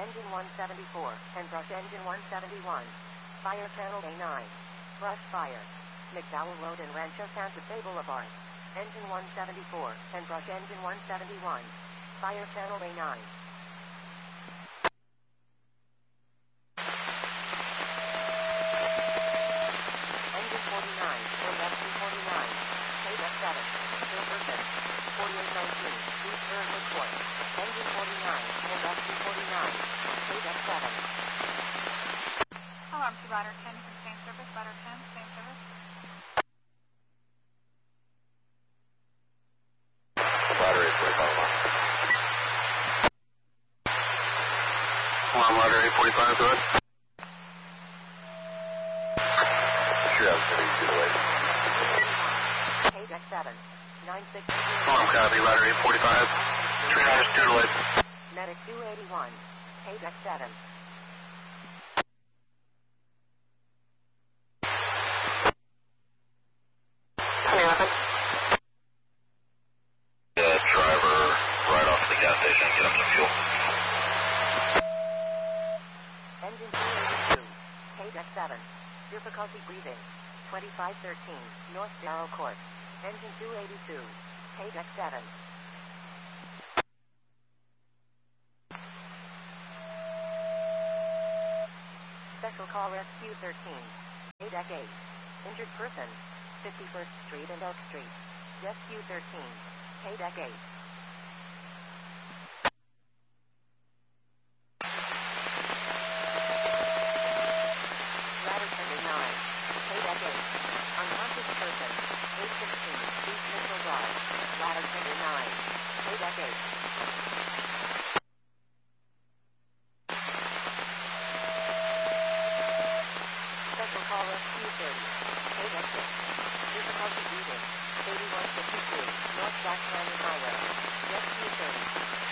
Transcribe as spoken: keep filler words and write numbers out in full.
Engine one seventy-four, and brush engine one seventy-one. Fire channel A nine. Brush fire. McDowell Road and Rancho Santa Fe Boulevard. Engine one seventy-four, and brush engine one seventy-one. Fire channel A nine. Engine forty-nine, and rescue forty-nine. K F seven. Silverton. forty-eight nineteen, East Berkeley Court. Engine forty-nine, and rescue forty-nine. K F seven. Alarm to ladder ten, sustain service, ladder ten, sustain service. Ladder eight forty-five. Alarm ladder eight forty-five, go ahead. Sure, I was going to use it later. K F seven. nine six two. Alarm copy, ladder eight forty-five. Triage two to light. Medic two eighty-one. K F seven. The driver right off the gas station, get him some fuel. Engine two eighty-two. K F seven. Difficulty breathing. twenty-five thirteen, North Darrow Court. Engine two eighty-two. K F seven. Special call rescue thirteen. K F eight. Injured person. fifty-first Street and Oak Street. Rescue thirteen. K F eight. Ladder twenty-nine. K F eight. Unconscious person. eight sixteen. East Mitchell Drive. Ladder twenty-nine. K F eight. Special call rescue thirty. K F six. Difficulty breathing. eighty-one fifty-two. North Black Canyon Highway. Rescue thirty.